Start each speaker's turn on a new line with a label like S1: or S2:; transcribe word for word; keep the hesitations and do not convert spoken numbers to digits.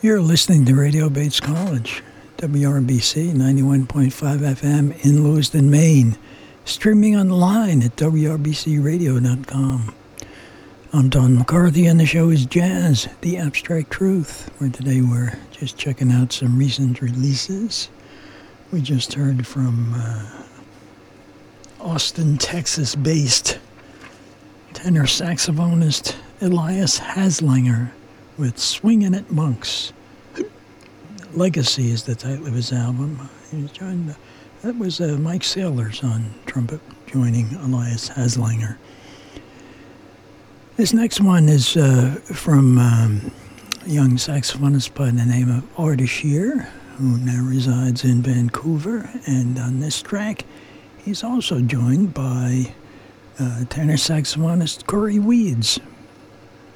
S1: You're listening to Radio Bates College, W R B C ninety-one point five F M in Lewiston, Maine. Streaming online at W R B C radio dot com. I'm Don McCarthy, and the show is Jazz, the Abstract Truth, where today we're just checking out some recent releases. We just heard from uh, Austin, Texas-based tenor saxophonist Elias Haslanger with Swingin' at Monks. Legacy is the title of his album. He was joined, that was uh, Mike Sailors on trumpet, joining Elias Haslanger. This next one is uh, from um, a young saxophonist by the name of Artie Shear, who now resides in Vancouver. And on this track, he's also joined by uh, tenor saxophonist Corey Weeds